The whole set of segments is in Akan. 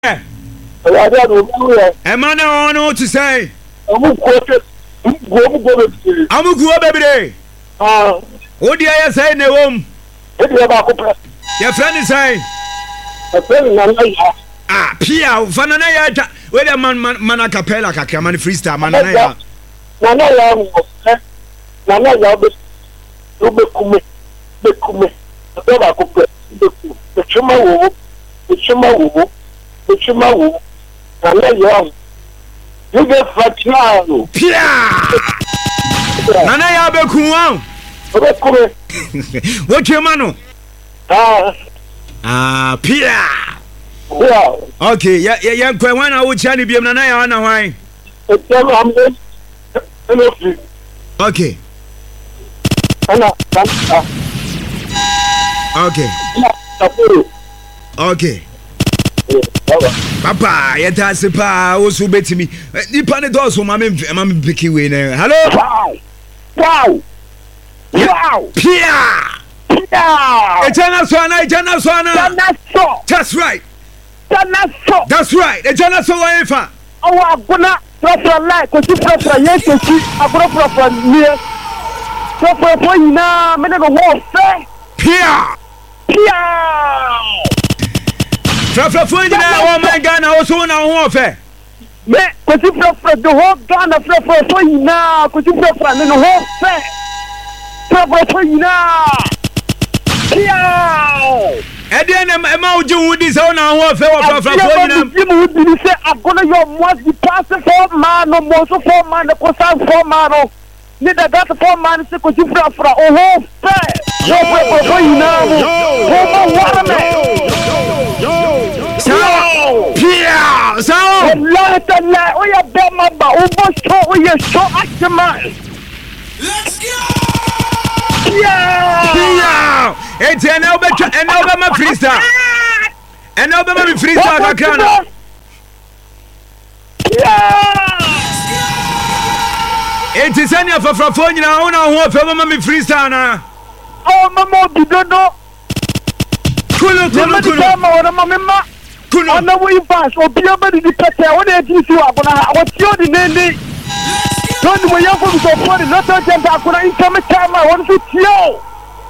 Emma no no to say. Amukuo bebre. What do you say ne wom? Your friend is saying. Ah, Pia, Fanana ya. Where the man a cappella man freestyle man. Nana ya be kume. Abeba kupe. The chuma wo. Nana ya. You get fat now. Pia. Nana ya be kume. What you mano? Ah, Pia. Yeah. Okay, yeah, when I would chani be Nana ya na why? Okay. Okay. Papa, yeta sepa osu betimi. Nipa ne doso mama piki we na. Hello? Wow. Pia. Ejana so. That's right. That's right. Ejana so wa efa. Owa agona proper like ko ti proper yekeki agona proper nie. Proper ina me no ho fe. Pia. Proper ina o my Ghana also na ho fe. Me ko ti proper the whole Ghana proper ina ko ti proper me no ho fe. Proper ina. Pia. Emma uji wudi sa na ho fe wo proper ina. You say I'm gonna your must be passing for man no more so for man the cost for man no. Need that for man se ko ti proper o ho fe. Yo. Pia, so. La, we are bema ba, o bo show, we are show action. Let's go. Pia. It's an over my freestyle. And over my freestyle kakana. It is any of a phone now on who my freestyle na. Oh, mama, you don't know. Kuno. I know we pass or be able to detect what they do. What's your name? Don't we have to go for it? Not a jump. I couldn't come a time. I want to yo.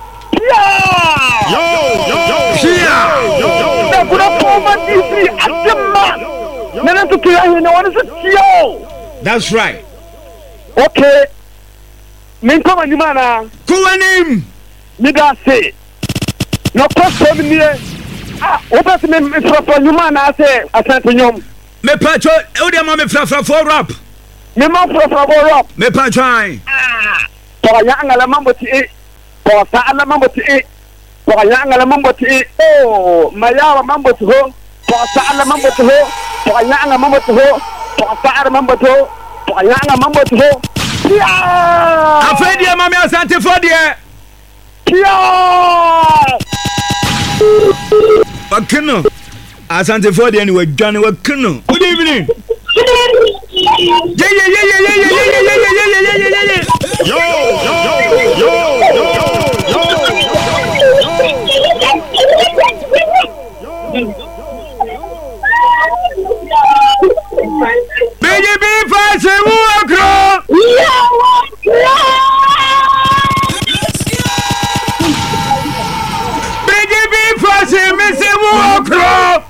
That's right. Okay. Men come on, man. Kuanim. Me da say. No question me. Open me from you man I say asante nyom. Me patcho, o de ma me fra for rap. Me ma fra rap. Me patcho ai. To ya ngala mambo ti e. To sa ala mambo ti e. To ya ngala mambo ti e. Oh, mayawa mambo ti ho. To sa ala mambo ti ho. To ya ngala mambo ti ho. To sa ala mambo ti ho. To ya ngala mambo ti ho. Afedi e ma me asante for de. Wakino asante for the anyway Johnny Wakino. Good evening. BJB fast Wakro. BJB fast Mr. Wakro.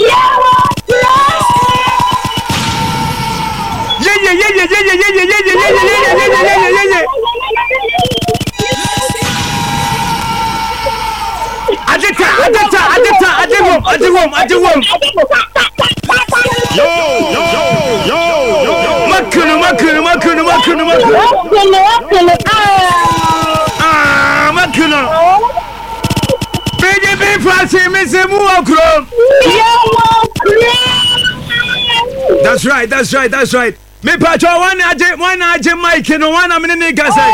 That's right. Me patcho one aje Mike no one am ne nigga say.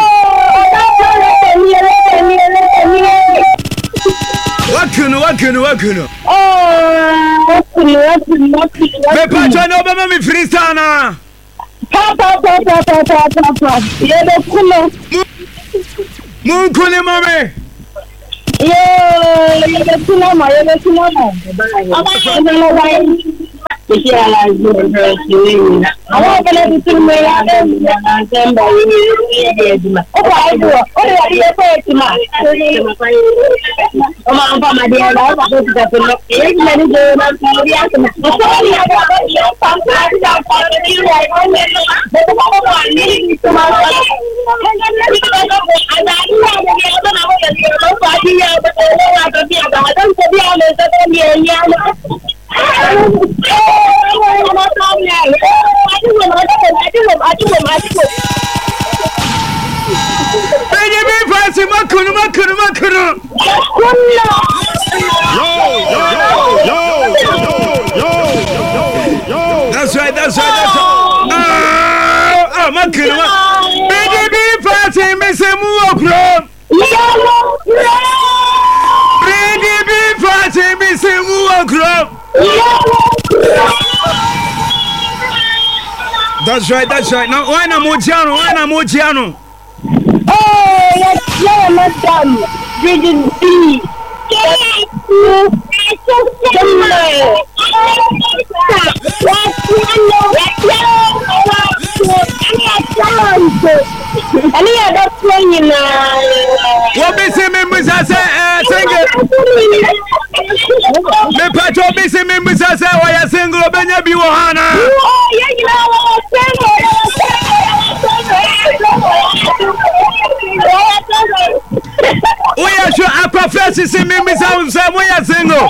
Wakino. Me patcho no be me freestyle na. Munkule mame. Yo, That's right. BDB party, Miss Muokro. BDB party, Miss Muokro. That's right. Now, why not Mochiano? Oh, yes, madam. BDB. What be say members I say me patro be say members I say why you single Benya bi Ohana. We are sure I profess to say members I say we are single.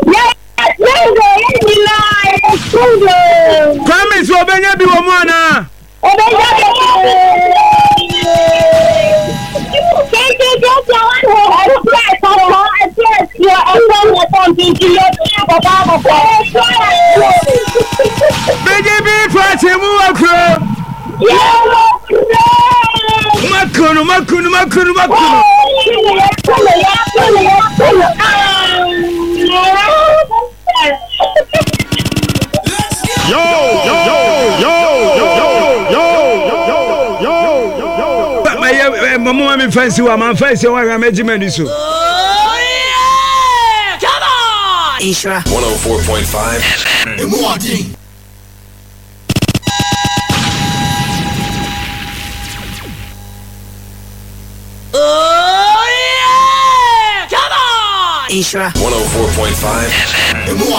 Promise Benya bi Ohana. BDB party Muokro. Makunu. Yo. Mama me fancy wa man fancy wa management so. Oh yeah! Come on! Isra 104.5 FM. Oh yeah! Come on! Isra 104.5 FM.